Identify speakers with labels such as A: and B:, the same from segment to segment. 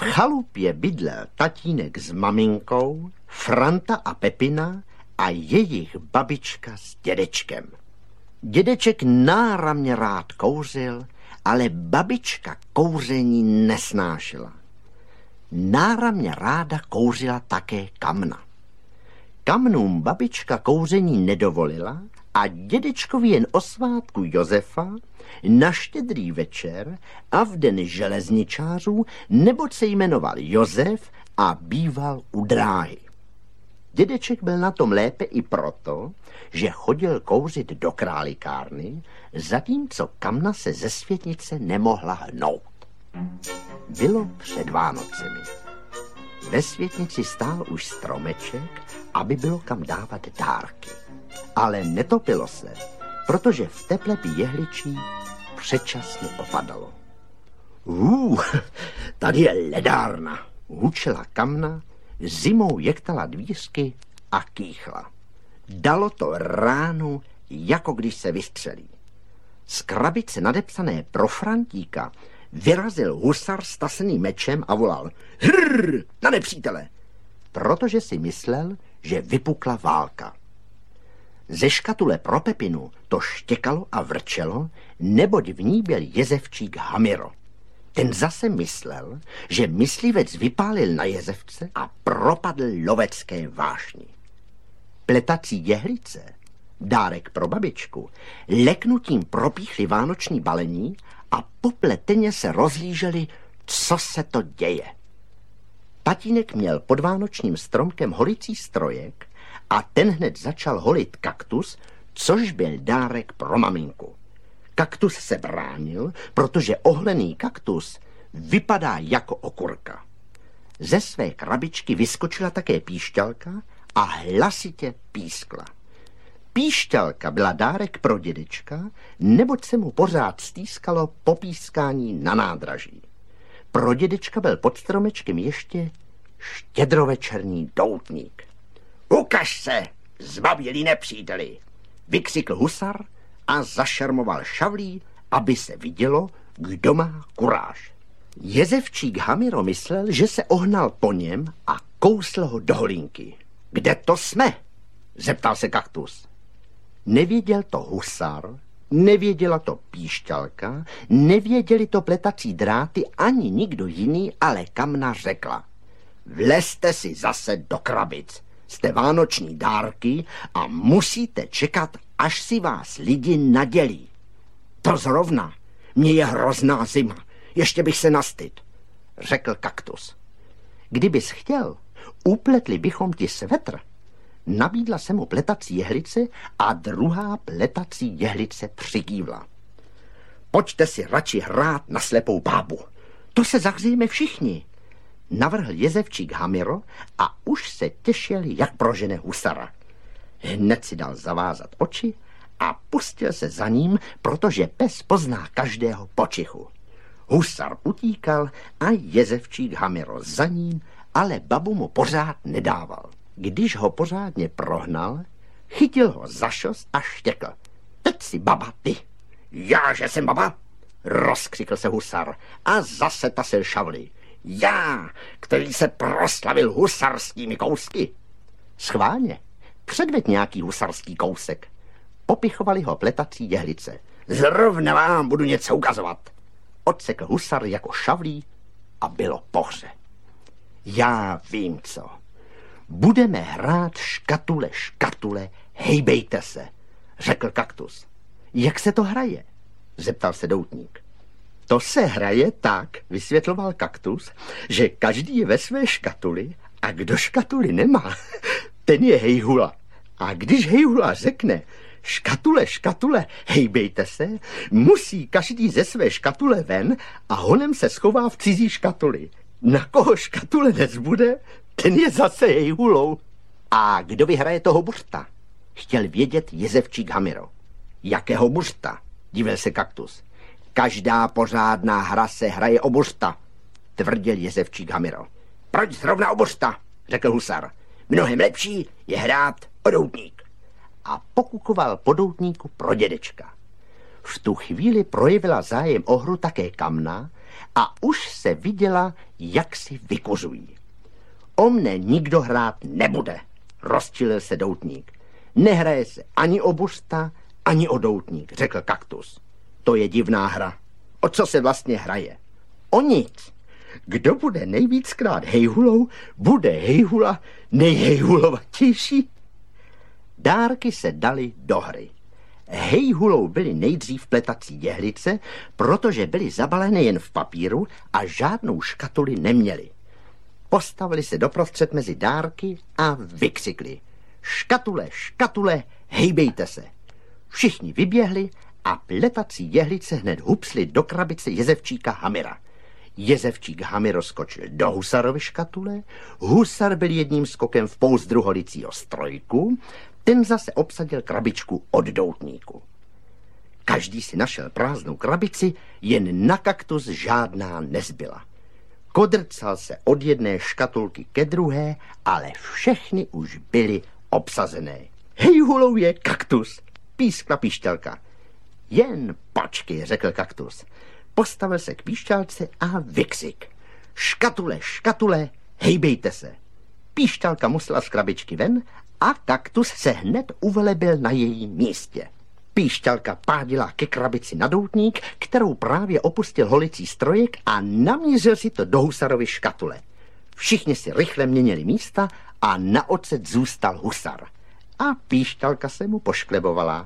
A: V chalupě bydlel tatínek s maminkou, Franta a Pepina a jejich babička s dědečkem. Dědeček náramně rád kouřil, ale babička kouření nesnášela. Náramně ráda kouřila také Kamna. Kamnům babička kouření nedovolila a dědečkovi jen o svátku Josefa, na Štědrý večer a v den železničářů, neboť se jmenoval Josef a býval u dráhy. Dědeček byl na tom lépe i proto, že chodil kouřit do králikárny, zatímco Kamna se ze světnice nemohla hnout. Bylo před Vánocemi. Ve světnici stál už stromeček, aby bylo kam dávat dárky. Ale netopilo se, protože v teplepi jehličí předčasně opadalo. Tady je ledárna, hučela Kamna, zimou jektala dvířky a kýchla. Dalo to ránu, jako když se vystřelí. Z krabice nadepsané pro Frantíka vyrazil husar s taseným mečem a volal: Hrrr, na nepřítele! Protože si myslel, že vypukla válka. Ze škatule pro Pepinu to štěkalo a vrčelo, neboť v ní byl jezevčík Hamiro. Ten zase myslel, že myslivec vypálil na jezevce a propadl lovecké vášni. Pletací jehlice, dárek pro babičku, leknutím propíchli vánoční balení a popleteně se rozhlíželi, co se to děje. Tatínek měl pod vánočním stromkem holicí strojek a ten hned začal holit kaktus, což byl dárek pro maminku. Kaktus se bránil, protože ohlený kaktus vypadá jako okurka. Ze své krabičky vyskočila také píšťalka a hlasitě pískla. Píšťalka byla dárek pro dědečka, neboť se mu pořád stýskalo po pískání na nádraží. Pro dědečka byl pod stromečkem ještě štědrovečerní doutník. Ukaž se, zbabělí nepříteli, vykřikl husar a zašermoval šavlí, aby se vidělo, kdo má kuráž. Jezevčík Hamiro myslel, že se ohnal po něm a kousl ho do holínky. Kde to jsme? Zeptal se kaktus. Nevěděl to husar, nevěděla to píšťalka, nevěděli to pletací dráty ani nikdo jiný, ale Kamna řekla: Vlezte si zase do krabic, jste vánoční dárky a musíte čekat, až si vás lidi nadělí. To zrovna, mně je hrozná zima, ještě bych se nastyd, řekl kaktus. Kdybys chtěl, upletli bychom ti svetr. Nabídla se mu pletací jehlice a druhá pletací jehlice přikývla. Pojďte si radši hrát na slepou bábu, to se zahřejeme všichni, navrhl jezevčík Hamiro a už se těšil, jak prožene husara. Hned si dal zavázat oči a pustil se za ním, protože pes pozná každého počichu. Husar utíkal a jezevčík Hamiro za ním, ale babu mu pořád nedával. Když ho pořádně prohnal, chytil ho za šos a štěkl. Teď si baba ty. Já, že jsem baba? Rozkřikl se husar a zase tasil šavli. Já, který se proslavil husarskými kousky. Schválně, předveď nějaký husarský kousek. Popichovali ho pletací jehlice. Zrovna vám budu něco ukazovat. Odsekl husar jako šavlí a bylo pohře. Já vím co. Budeme hrát škatule, škatule, hejbejte se, řekl kaktus. Jak se to hraje? Zeptal se doutník. To se hraje tak, vysvětloval kaktus, že každý je ve své škatuli a kdo škatuli nemá, ten je hejhula. A když hejhula řekne škatule, škatule, hejbejte se, musí každý ze své škatule ven a honem se schová v cizí škatuli. Na koho škatule nezbude, ten je zase hejhulou. A kdo vyhraje toho buřta? Chtěl vědět jezevčík Hamiro. Jakého buřta? Divil se kaktus. Každá pořádná hra se hraje o buřta, tvrdil jezevčík Hamiro. Proč zrovna o buřta? Řekl husar. Mnohem lepší je hrát o doutník. A pokukoval po doutníku pro dědečka. V tu chvíli projevila zájem o hru také Kamna a už se viděla, jak si vykuřují. O mne nikdo hrát nebude, rozčilil se doutník. Nehraje se ani o buřta, ani o doutník, řekl kaktus. To je divná hra. O co se vlastně hraje? O nic. Kdo bude nejvíckrát hejhulou, bude hejhula nejhejhulovatější. Dárky se daly do hry. Hejhulou byly nejdřív pletací jehlice, protože byly zabalené jen v papíru a žádnou škatuli neměly. Postavili se doprostřed mezi dárky a vykřikli. Škatule, škatule, hejbejte se. Všichni vyběhli a pletací jehlice hned hupsli do krabice jezevčíka Hamira. Jezevčík Hamir skočil do husarovy škatule, husar byl jedním skokem v pouzdru holicího strojku, ten zase obsadil krabičku od doutníku. Každý si našel prázdnou krabici, jen na kaktus žádná nezbyla. Kodrcal se od jedné škatulky ke druhé, ale všechny už byly obsazené. Hejhulou je kaktus, pískla píšťalka. Jen počkej, řekl kaktus. Postavil se k píšťalce a vykřik. Škatule, škatule, hejbejte se. Píšťalka musela z krabičky ven a kaktus se hned uvelebil na jejím místě. Píšťalka pádila ke krabici na doutník, kterou právě opustil holicí strojek a namířil si to do husarovy škatule. Všichni si rychle měnili místa a na ocet zůstal husar. A píšťalka se mu pošklebovala.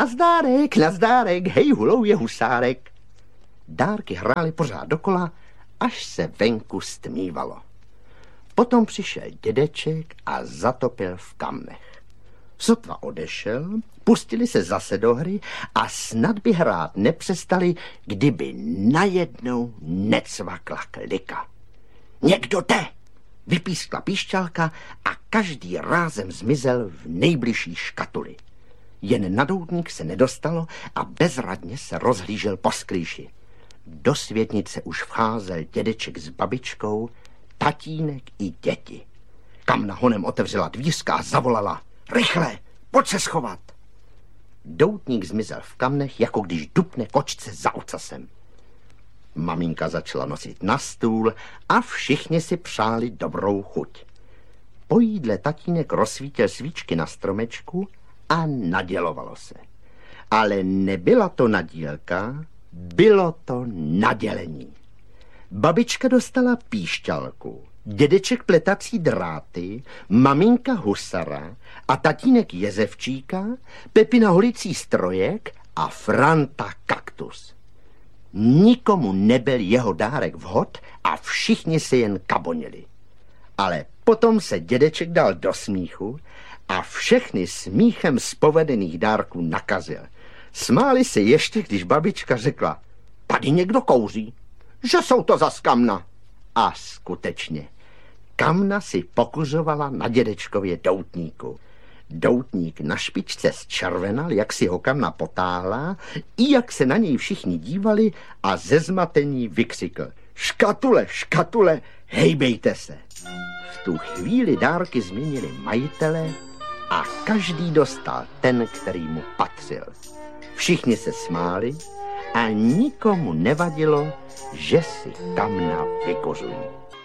A: Nazdárek, hejhulou je husárek. Dárky hrály pořád dokola, až se venku stmívalo. Potom přišel dědeček a zatopil v kamnech. Sotva odešel, pustili se zase do hry a snad by hrát nepřestali, kdyby najednou necvakla klika. Někdo jde, vypískla píšťalka a každý rázem zmizel v nejbližší škatuli. Jen na doutník se nedostalo a bezradně se rozhlížel po skrýši. Do světnice už vcházel dědeček s babičkou, tatínek i děti. Kamna honem otevřela dvířka a zavolala. Rychle, pojď se schovat. Doutník zmizel v kamnech, jako když dupne kočce za ocasem. Maminka začala nosit na stůl a všichni si přáli dobrou chuť. Po jídle tatínek rozsvítil svíčky na stromečku a nadělovalo se. Ale nebyla to nadílka, bylo to nadělení. Babička dostala píšťalku, dědeček pletací dráty, maminka husara a tatínek jezevčíka, Pepina holicí strojek a Franta kaktus. Nikomu nebyl jeho dárek vhod a všichni se jen kabonili. Ale potom se dědeček dal do smíchu a všechny smíchem z povedených dárků nakazil. Smáli se ještě, když babička řekla, tady někdo kouří, že jsou to zas kamna. A skutečně, kamna si pokuřovala na dědečkově doutníku. Doutník na špičce zčervenal, jak si ho kamna potáhla, i jak se na něj všichni dívali a ze zmatení vykřikl. Škatule, škatule, hejbejte se. V tu chvíli dárky změnili majitele a každý dostal ten, který mu patřil. Všichni se smáli a nikomu nevadilo, že si kamna vykořují.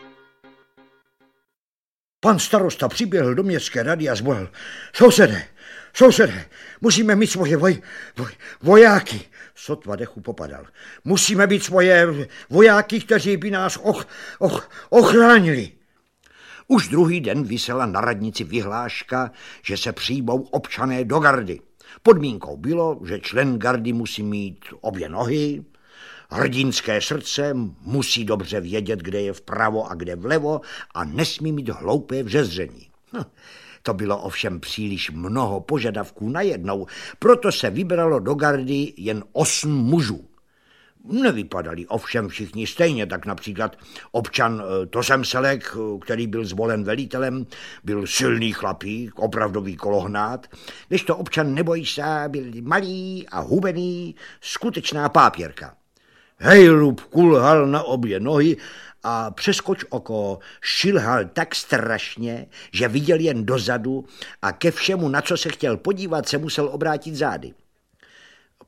B: Pan starosta přiběhl do městské rady a zvolal. Sousede, musíme mít svoje vojáky. Sotva dechu popadal. Musíme být svoje vojáky, kteří by nás ochránili. Už druhý den visela na radnici vyhláška, že se přijmou občané do gardy. Podmínkou bylo, že člen gardy musí mít obě nohy, hrdinské srdce, musí dobře vědět, kde je vpravo a kde vlevo a nesmí mít hloupé vřezření. To bylo ovšem příliš mnoho požadavků najednou, proto se vybralo do gardy jen 8 mužů. Nevypadali ovšem všichni stejně, tak například občan Tozemselek, který byl zvolen velitelem, byl silný chlapík, opravdový kolohnát, nežto občan Nebojsa byl malý a hubený, skutečná pápěrka. Hejrub kulhal na obě nohy a přeskoč oko šilhal tak strašně, že viděl jen dozadu a ke všemu, na co se chtěl podívat, se musel obrátit zády.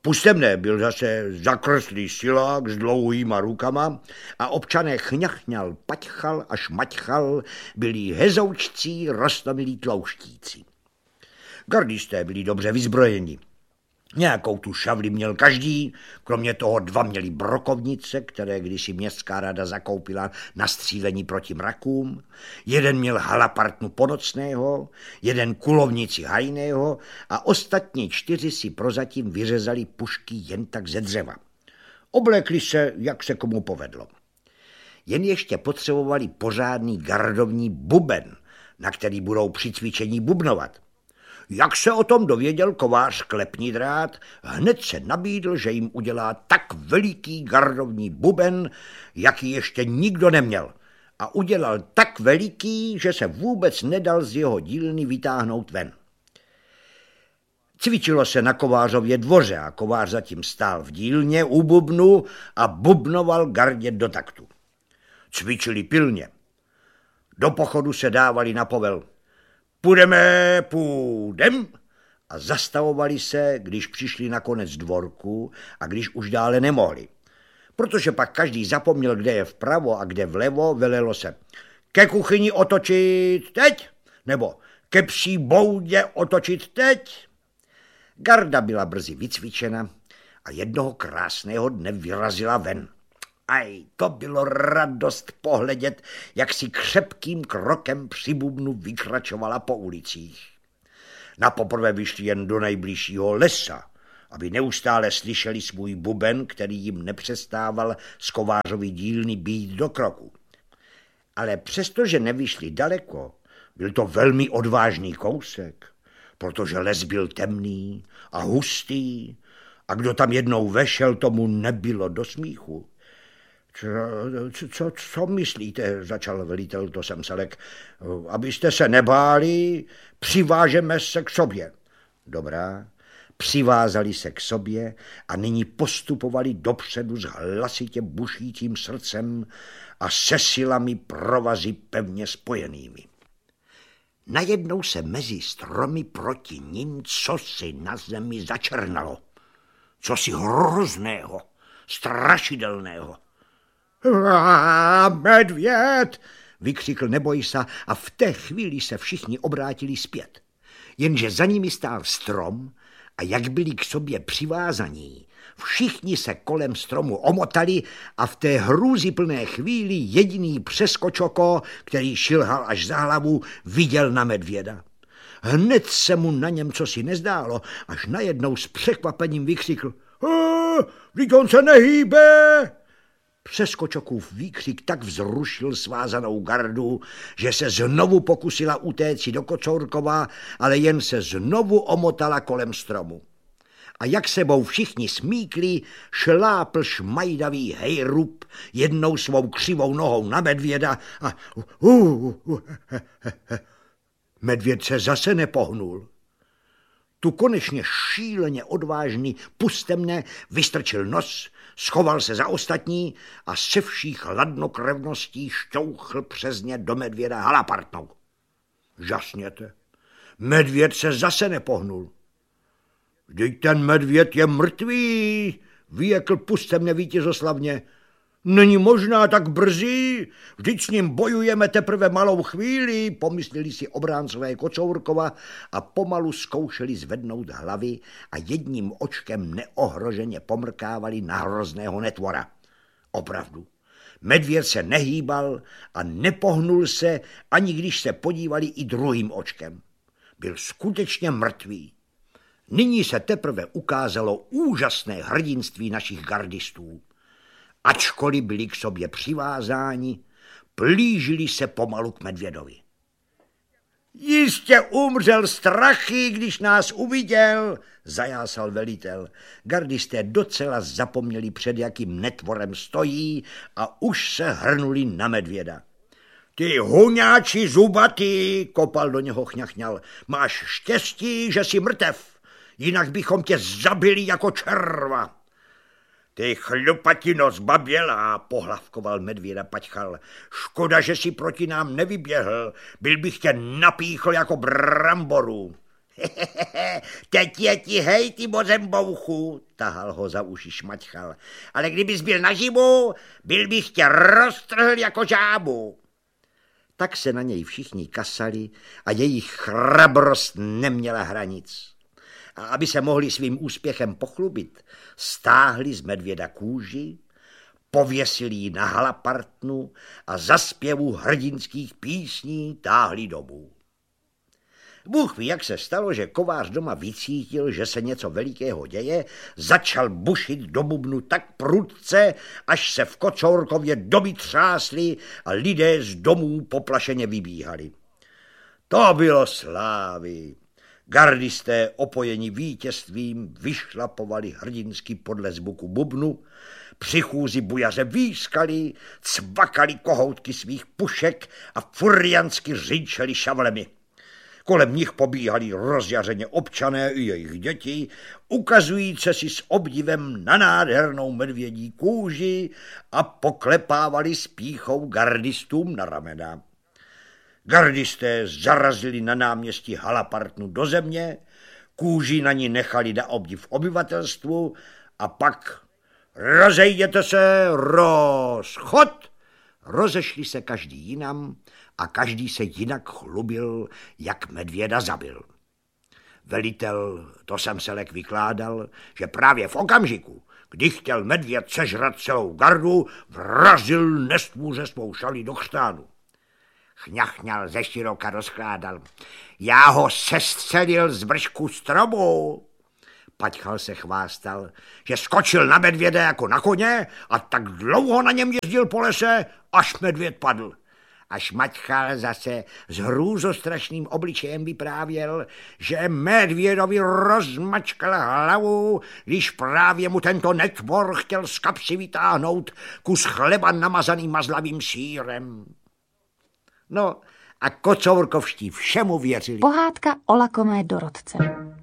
B: Pustemné byl zase zakrslý silák s dlouhýma rukama a občané chňachňal, paťchal a šmaťchal, byli hezoučcí, roztomilí tlouštíci. Gardisté byli dobře vyzbrojeni. Nějakou tu šavli měl každý, kromě toho 2 měli brokovnice, které kdysi městská rada zakoupila na střílení proti mrakům. Jeden měl halapartnu ponocného, jeden kulovnici hajného a ostatní 4 si prozatím vyřezali pušky jen tak ze dřeva. Oblékli se, jak se komu povedlo. Jen ještě potřebovali pořádný gardovní buben, na který budou při cvičení bubnovat. Jak se o tom dověděl kovář Klepní drát, hned se nabídl, že jim udělá tak veliký gardovní buben, jaký ještě nikdo neměl. A udělal tak veliký, že se vůbec nedal z jeho dílny vytáhnout ven. Cvičilo se na kovářově dvoře a kovář zatím stál v dílně u bubnu a bubnoval gardě do taktu. Cvičili pilně. Do pochodu se dávali na povel. Půjdem a zastavovali se, když přišli na konec dvorku a když už dále nemohli. Protože pak každý zapomněl, kde je vpravo a kde vlevo, velelo se ke kuchyni otočit teď, nebo ke psí boudě otočit teď. Garda byla brzy vycvičena a jednoho krásného dne vyrazila ven. Aj, to bylo radost pohledět, jak si křepkým krokem při bubnu vykračovala po ulicích. Napoprvé vyšli jen do nejbližšího lesa, aby neustále slyšeli svůj buben, který jim nepřestával z kovářovy dílny být do kroku. Ale přestože nevyšli daleko, byl to velmi odvážný kousek, protože les byl temný a hustý a kdo tam jednou vešel, tomu nebylo do smíchu. Co myslíte, začal velitel Tosemselek, abyste se nebáli, přivážeme se k sobě. Dobrá, přivázali se k sobě a nyní postupovali dopředu s hlasitě bušícím srdcem a se silami provazy pevně spojenými. Najednou se mezi stromy proti ním cosi na zemi začernalo. Cosi hrozného, strašidelného. Medvěd, vykřikl Nebojsa a v té chvíli se všichni obrátili zpět. Jenže za nimi stál strom a jak byli k sobě přivázaní, všichni se kolem stromu omotali a v té hrůzyplné chvíli jediný přeskočoko, který šilhal až za hlavu, viděl na medvěda. Hned se mu na něm cosi nezdálo, až najednou s překvapením vykřikl. Vždyť on se nehýbe! Přeskočokův výkřik tak vzrušil svázanou gardu, že se znovu pokusila utéci do Kocourkova, ale jen se znovu omotala kolem stromu. A jak sebou všichni smíkli, šlápl šmajdavý hejrup jednou svou křivou nohou na medvěda a medvěd se zase nepohnul. Tu konečně šíleně odvážný Pustemné vystrčil nos, schoval se za ostatní a se vší chladnokrevností šťouchl přes ně do medvěda halapartnou. Žasněte, medvěd se zase nepohnul. Vždyť ten medvěd je mrtvý, vyjekl Pustemně vítězoslavně. Není možná tak brzy, vždyť s ním bojujeme teprve malou chvíli, pomysleli si obráncové Kocourkova a pomalu zkoušeli zvednout hlavy a jedním očkem neohroženě pomrkávali na hrozného netvora. Opravdu, medvěd se nehýbal a nepohnul se, ani když se podívali i druhým očkem. Byl skutečně mrtvý. Nyní se teprve ukázalo úžasné hrdinství našich gardistů. Ačkoliv byli k sobě přivázáni, plížili se pomalu k medvědovi. Jistě umřel strachy, když nás uviděl, zajásal velitel. Gardisté docela zapomněli, před jakým netvorem stojí a už se hrnuli na medvěda. Ty huňáči zubatý, kopal do něho chňachňal, máš štěstí, že jsi mrtev, jinak bychom tě zabili jako červa. Ty chlupatino zbabělá, pohlavkoval medvěda Paťchal. Škoda, že si proti nám nevyběhl, byl bych tě napíchl jako bramboru. Teď je ti hej, ty bouchu, tahal ho za uši Šmaťchal. Ale kdybys byl naživu, byl bych tě roztrhl jako žábu. Tak se na něj všichni kasali a jejich chrabrost neměla hranic. A aby se mohli svým úspěchem pochlubit, stáhli z medvěda kůži, pověsili ji na halapartnu a za zpěvu hrdinských písní táhli domů. Bůh ví, jak se stalo, že kovář doma vycítil, že se něco velikého děje, začal bušit do bubnu tak prudce, až se v Kocourkově doby třásly a lidé z domů poplašeně vybíhali. To bylo slávy. Gardisté opojeni vítězstvím vyšlapovali hrdinsky podle zvuku bubnu, při chůzi bujaře výskali, cvakali kohoutky svých pušek a furiansky řinčeli šavlemi. Kolem nich pobíhali rozjařeně občané i jejich děti, ukazujíce si s obdivem na nádhernou medvědí kůži a poklepávali s pýchou gardistům na ramena. Gardisté zarazili na náměstí halapartnu do země, kůži na ní nechali na obdiv obyvatelstvu a pak rozejděte se, rozchod. Rozešli se každý jinam a každý se jinak chlubil, jak medvěda zabil. Velitel, to jsem se lek vykládal, že právě v okamžiku, kdy chtěl medvěd sežrat celou gardu, vrazil nestvůře svou šalí do chřtánu. Chňachňal, ze široka rozkládal. Já ho sestřelil z vršku stromu. Paťchal se chvástal, že skočil na medvěda jako na koně a tak dlouho na něm jezdil po lese, až medvěd padl. A Šmaťchal zase s hrůzostrašným obličejem vyprávěl, že medvědovi rozmačkal hlavu, když právě mu tento netvor chtěl z kapsy vytáhnout kus chleba namazaný mazlavým sýrem. No a kocourkovští všemu věřili.
C: Pohádka o lakomé Dorotce.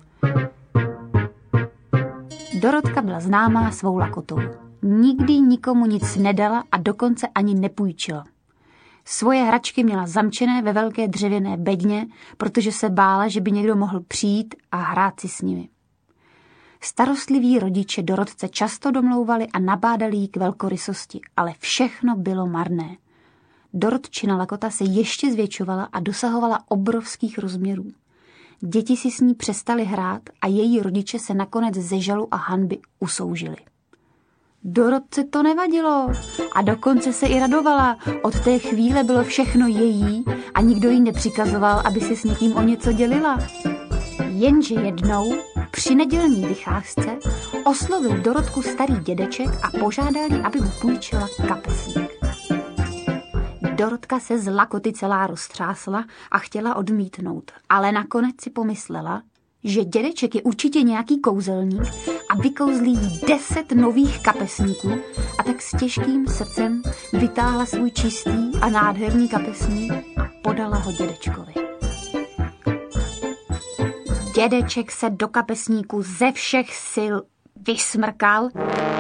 C: Dorotka byla známá svou lakotou. Nikdy nikomu nic nedala a dokonce ani nepůjčila. Svoje hračky měla zamčené ve velké dřevěné bedně, protože se bála, že by někdo mohl přijít a hrát si s nimi. Starostliví rodiče Dorotce často domlouvali a nabádali jí k velkorysosti, ale všechno bylo marné. Dorotčina lakota se ještě zvětšovala a dosahovala obrovských rozměrů. Děti si s ní přestaly hrát a její rodiče se nakonec ze žalu a hanby usoužili. Dorotce to nevadilo a dokonce se i radovala. Od té chvíle bylo všechno její a nikdo jí nepřikazoval, aby si s někým o něco dělila. Jenže jednou při nedělní vycházce oslovil Dorotku starý dědeček a požádal ji, aby mu půjčila kapesník. Dorotka se z lakoty celá roztřásla a chtěla odmítnout, ale nakonec si pomyslela, že dědeček je určitě nějaký kouzelník a vykouzlí jí 10 nových kapesníků a tak s těžkým srdcem vytáhla svůj čistý a nádherný kapesník a podala ho dědečkovi. Dědeček se do kapesníku ze všech sil vysmrkal,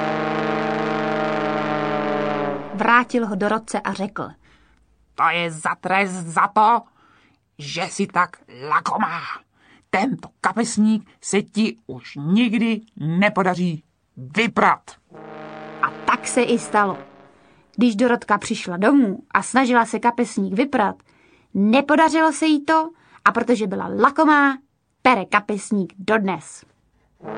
C: vrátil ho Dorotce a řekl:
D: To je za trest za to, že jsi tak lakomá. Tento kapesník se ti už nikdy nepodaří vyprat.
C: A tak se i stalo. Když Dorotka přišla domů a snažila se kapesník vyprat, nepodařilo se jí to a protože byla lakomá, pere kapesník dodnes.